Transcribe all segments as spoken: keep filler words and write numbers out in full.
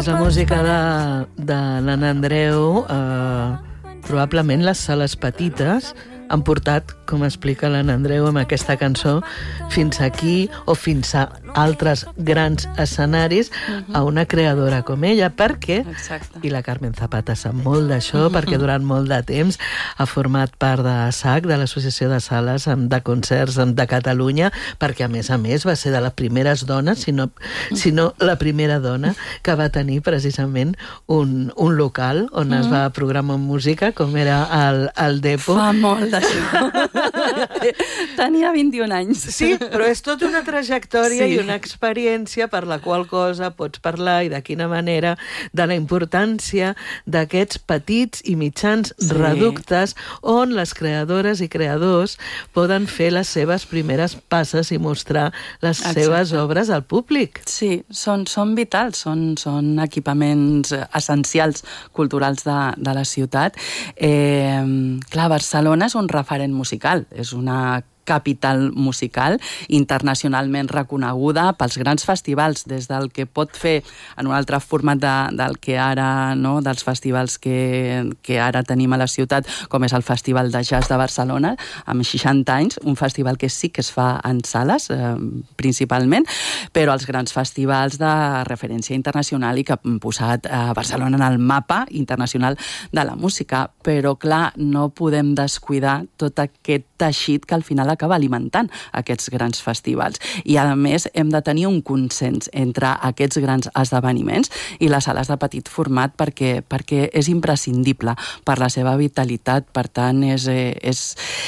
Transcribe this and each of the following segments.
És la música de, de l'Anna Andreu. Eh, probablement les sales petites han portat, com explica l'Anna Andreu amb aquesta cançó, fins aquí o fins a altres grans escenaris uh-huh. a una creadora com ella, perquè, Exacte. i la Carmen Zapata sap molt d'això, uh-huh. perquè durant molt de temps ha format part de S A C, de l'Associació de Sales de Concerts de Catalunya, perquè a més a més va ser de les primeres dones, si no, si no la primera dona, que va tenir precisament un, un local on uh-huh. es va programar música, com era el, el Depo. Fa molt d'això. Tenia vint-i-un anys. Sí, però és tota una trajectòria sí. i una experiència per la qual cosa pots parlar i de quina manera de la importància d'aquests petits i mitjans sí. reductes on les creadores i creadors poden fer les seves primeres passes i mostrar les Exacte. Seves obres al públic. Sí, són, són vitals, són, són equipaments essencials culturals de, de la ciutat. Eh, clar, Barcelona és un referent musical, és una capital musical internacionalment reconeguda pels grans festivals, des del que pot fer en un altre format de, del que ara, no, dels festivals que, que ara tenim a la ciutat, com és el Festival de Jazz de Barcelona, amb seixanta anys, un festival que sí que es fa en sales, eh, principalment, però els grans festivals de referència internacional i que han posat a Barcelona en el mapa internacional de la música. Però, clar, no podem descuidar tot aquest teixit que al final acaba alimentant aquests grans festivals. I, a més, hem de tenir un consens entre aquests grans esdeveniments i les sales de petit format perquè, perquè és imprescindible per la seva vitalitat. Per tant, és, és...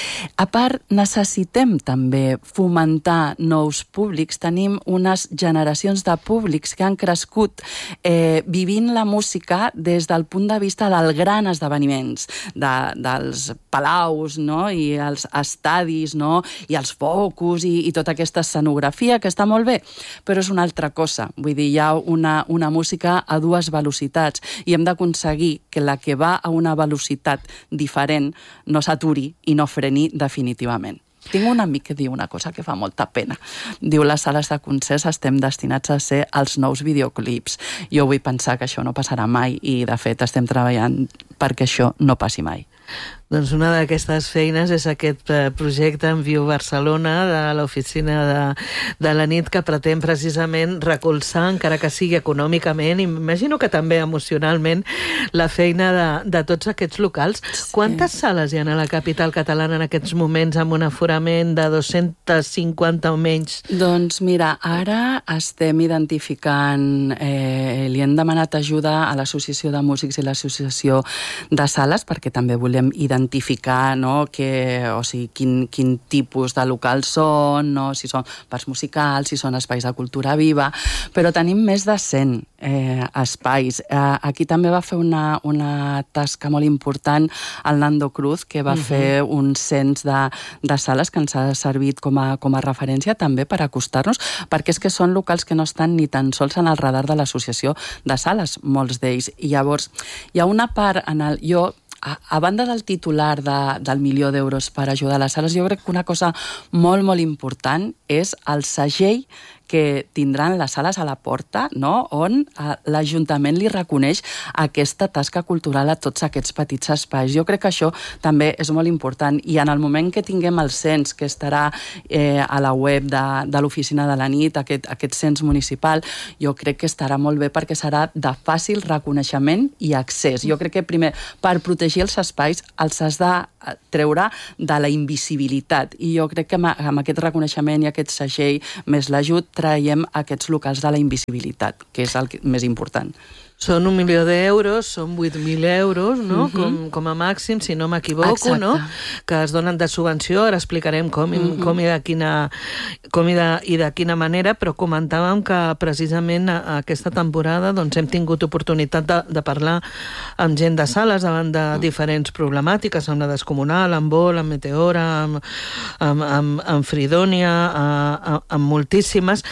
A part, necessitem també fomentar nous públics. Tenim unes generacions de públics que han crescut eh, vivint la música des del punt de vista dels grans esdeveniments, de, dels palaus, no? I els estadis, no? I els focus i, i tota aquesta escenografia, que està molt bé, però és una altra cosa. Vull dir, hi ha una, una música a dues velocitats i hem d'aconseguir que la que va a una velocitat diferent no s'aturi i no freni definitivament. Tinc un amic que diu una cosa que fa molta pena. Diu, les sales de concerts estem destinats a ser els nous videoclips. Jo vull pensar que això no passarà mai i, de fet, estem treballant perquè això no passi mai. Doncs una d'aquestes feines és aquest projecte En Viu Barcelona de l'Oficina de, de la Nit, que pretén precisament recolzar, encara que sigui econòmicament, i m'imagino que també emocionalment, la feina de, de tots aquests locals. Sí. Quantes sales hi ha a la capital catalana en aquests moments amb un aforament de dos-cents cinquanta o menys? Doncs mira, ara estem identificant, eh, li hem demanat ajuda a l'Associació de Músics i l'Associació de Sales, perquè també volem identificar identificar, no, que, o sigui, quin, quin tipus de locals són, no, si són parcs musicals, si són espais de cultura viva, però tenim més de cent eh, espais. Eh, aquí també va fer una, una tasca molt important el Nando Cruz, que va uh-huh. fer un cens de, de sales que ens ha servit com a, com a referència també per acostar-nos, perquè és que són locals que no estan ni tan sols en el radar de l'associació de sales, molts d'ells. I llavors, hi ha una part en el... Jo, A, a banda del titular de, del milió d'euros per ajudar a les sales, jo crec que una cosa molt, molt important és el segell que tindran les sales a la porta, no? On eh, l'Ajuntament li reconeix aquesta tasca cultural a tots aquests petits espais. Jo crec que això també és molt important, i en el moment que tinguem el cens, que estarà eh, a la web de, de l'Oficina de la Nit, aquest, aquest cens municipal, jo crec que estarà molt bé perquè serà de fàcil reconeixement i accés. Jo crec que primer, per protegir els espais, els has de treure de la invisibilitat, i jo crec que amb, amb aquest reconeixement i aquest segell més l'ajut traiem aquests locals de la invisibilitat, que és el més important. Són un milió d'euros, són vuit mil euros, no? Uh-huh. com, com a màxim, si no m'equivoco, no? Que es donen de subvenció. Ara explicarem com, uh-huh. com, i, de quina, com i, de, i de quina manera, però comentàvem que precisament a, a aquesta temporada doncs, hem tingut oportunitat de, de parlar amb gent de sales davant de uh-huh. diferents problemàtiques, amb la Descomunal, amb Vol, amb Meteora, amb, amb, amb, amb Fridònia, amb, amb moltíssimes...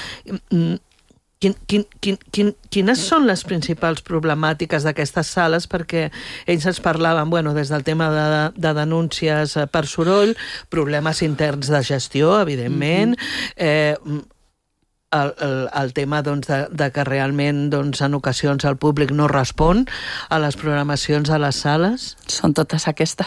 Quin, quin, quin, quin, quines són les principals problemàtiques d'aquestes sales? Perquè ells ens parlaven, bueno, des del tema de, de denúncies per soroll, problemes interns de gestió, evidentment, mm-hmm. eh, el, el, el tema doncs, de, de que realment doncs, en ocasions el públic no respon a les programacions a les sales? Són totes aquestes.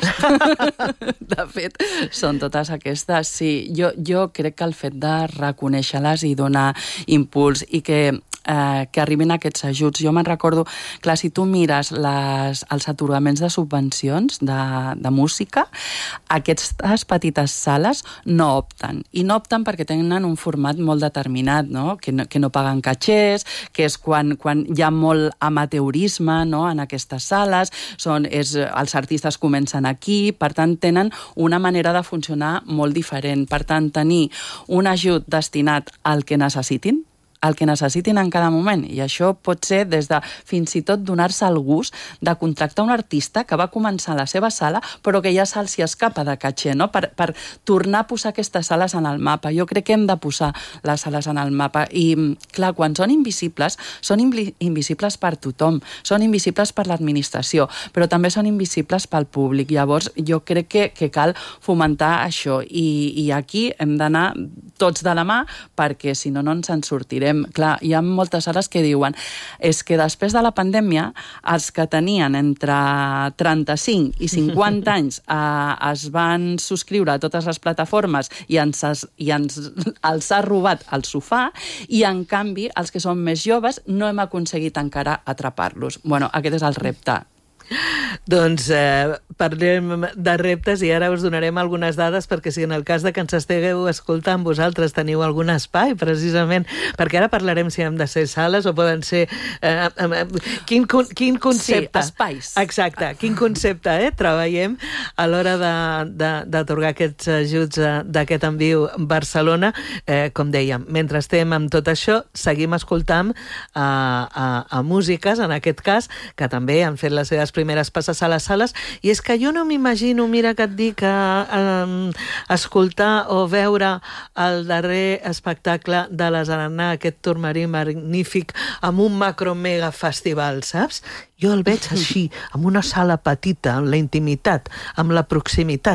De fet, són totes aquestes, sí. Jo, jo crec que el fet de reconèixer-les i donar impuls i que Eh, que arribin aquests ajuts. Jo me'n recordo, clar, si tu mires les, els atorgaments de subvencions de, de música, aquestes petites sales no opten. I no opten perquè tenen un format molt determinat, no? Que, no, que no paguen catxers, que és quan, quan hi ha molt amateurisme, no? En aquestes sales, són, és, els artistes comencen aquí, per tant, tenen una manera de funcionar molt diferent. Per tant, tenir un ajut destinat al que necessitin, el que necessitin en cada moment, i això pot ser des de fins i tot donar-se el gust de contractar un artista que va començar a la seva sala però que ja se'ls escapa de caché, no? per, per tornar a posar aquestes sales en el mapa. Jo crec que hem de posar les sales en el mapa i, clar, quan són invisibles, són invisibles per tothom, són invisibles per l'administració, però també són invisibles pel públic. Llavors, jo crec que, que cal fomentar això i, i aquí hem d'anar tots de la mà perquè si no, no ens en sortirem. Clar, hi ha moltes sales que diuen és que després de la pandèmia els que tenien entre trenta-cinc i cinquanta anys eh, es van subscriure a totes les plataformes i ens, i ens els ha robat el sofà i en canvi els que són més joves no hem aconseguit encara atrapar-los. Bueno, aquest és el repte. Doncs eh, parlem de reptes i ara us donarem algunes dades perquè si en el cas de que ens estigueu escoltant vosaltres teniu algun espai precisament, perquè ara parlarem si hem de ser sales o poden ser eh, eh, quin, quin concepte sí, espais. Exacte, quin concepte eh, treballem a l'hora d'atorgar aquests ajuts d'aquest En Viu Barcelona. Eh, com dèiem, mentre estem amb tot això seguim escoltant a, a, a músiques, en aquest cas, que també han fet les seves primeres passes a les sales, i és que jo no m'imagino, mira que et dic, eh, escoltar o veure el darrer espectacle de les Aranà, aquest Turmarí magnífic, amb un macro-mega festival, saps? Jo el veig així, amb una sala petita, amb la intimitat, amb la proximitat,